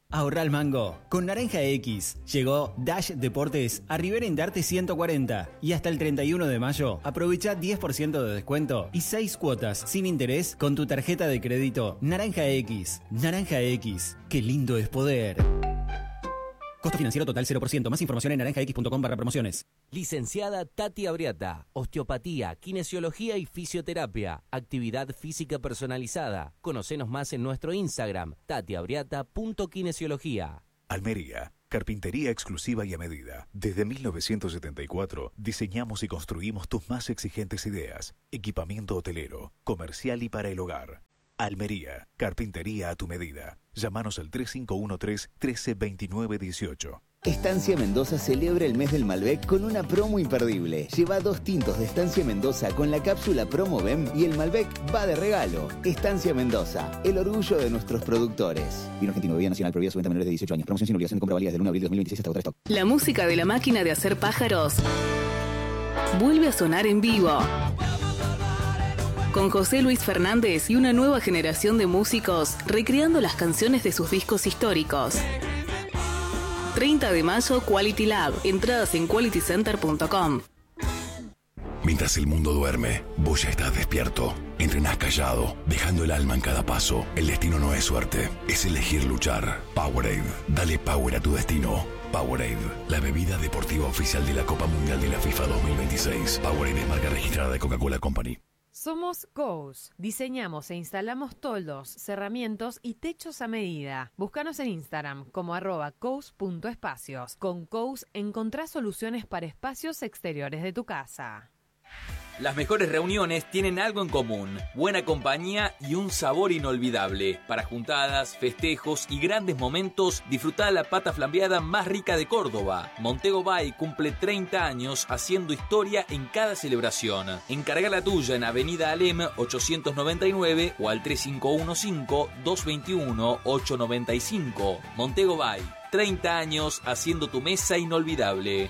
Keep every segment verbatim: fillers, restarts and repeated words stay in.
Ahorra al mango. Con Naranja X llegó Dash Deportes a Rivera Indarte ciento cuarenta y hasta el treinta y uno de mayo aprovecha diez por ciento de descuento y seis cuotas sin interés con tu tarjeta de crédito Naranja X. Naranja X, qué lindo es poder. Costo financiero total cero por ciento. Más información en naranja x punto com barra promociones. Licenciada Tati Abriata. Osteopatía, kinesiología y fisioterapia. Actividad física personalizada. Conocenos más en nuestro Instagram, tati abriata punto kinesiología. Almería. Carpintería exclusiva y a medida. Desde mil novecientos setenta y cuatro diseñamos y construimos tus más exigentes ideas. Equipamiento hotelero, comercial y para el hogar. Almería. Carpintería a tu medida. Llámanos al tres cinco uno tres, uno tres dos nueve uno ocho. Estancia Mendoza celebra el mes del Malbec con una promo imperdible. Lleva dos tintos de Estancia Mendoza con la cápsula Promo B E M y el Malbec va de regalo. Estancia Mendoza, el orgullo de nuestros productores. Vino argentino, bebida nacional, prohibida su venta a menores de dieciocho años. Promoción sin obligación de compra válida desde el uno de abril de dos mil veintiséis hasta agotar stock. La música de la máquina de hacer pájaros vuelve a sonar en vivo. Con José Luis Fernández y una nueva generación de músicos recreando las canciones de sus discos históricos. treinta de mayo, Quality Lab. Entradas en quality center punto com. Mientras el mundo duerme, vos ya estás despierto. Entrenás callado, dejando el alma en cada paso. El destino no es suerte, es elegir luchar. Powerade. Dale power a tu destino. Powerade, la bebida deportiva oficial de la Copa Mundial de la FIFA dos mil veintiséis. Powerade es marca registrada de Coca-Cola Company. Somos Kous. Diseñamos e instalamos toldos, cerramientos y techos a medida. Búscanos en Instagram como arroba kous punto espacios. Con Kous encontrás soluciones para espacios exteriores de tu casa. Las mejores reuniones tienen algo en común: buena compañía y un sabor inolvidable. Para juntadas, festejos y grandes momentos, disfrutá la pata flambeada más rica de Córdoba. Montego Bay cumple treinta años haciendo historia en cada celebración. Encarga la tuya en Avenida Alem ochocientos noventa y nueve o al tres cinco uno cinco, dos dos uno, ocho nueve cinco. Montego Bay, treinta años haciendo tu mesa inolvidable.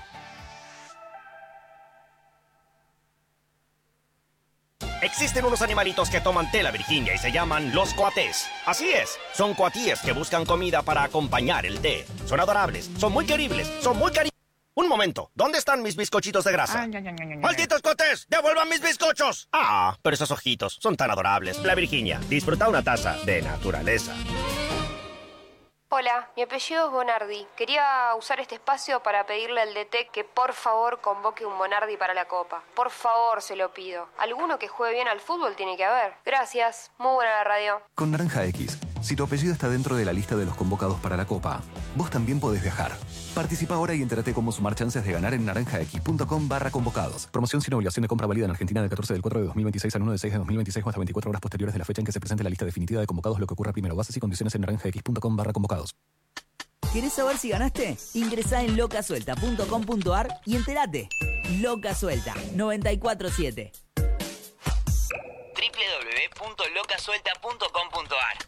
Existen unos animalitos que toman tela, Virginia, y se llaman los coatés. Así es, son coatíes que buscan comida para acompañar el té. Son adorables, son muy queribles, son muy cari... Un momento, ¿dónde están mis bizcochitos de grasa? Ay, ay, ay, ay, ¡malditos coatés! ¡Devuelvan mis bizcochos! Ah, pero esos ojitos son tan adorables. La Virginia, disfruta una taza de naturaleza. Hola, mi apellido es Bonardi. Quería usar este espacio para pedirle al D T que por favor convoque un Bonardi para la Copa. Por favor, se lo pido. Alguno que juegue bien al fútbol tiene que haber. Gracias. Muy buena la radio. Con Naranja X, si tu apellido está dentro de la lista de los convocados para la Copa, vos también podés viajar. Participa ahora y entérate cómo sumar chances de ganar en naranjax.com barra convocados. Promoción sin obligación de compra válida en Argentina del catorce del cuatro de dos mil veintiséis al uno de seis de dos mil veintiséis o hasta veinticuatro horas posteriores de la fecha en que se presente la lista definitiva de convocados, lo que ocurra primero. Bases y condiciones en naranjax.com barra convocados. ¿Querés saber si ganaste? Ingresá en loca suelta punto com punto ar y entérate. Loca Suelta, noventa y cuatro siete. doble u doble u doble u punto loca suelta punto com punto ar.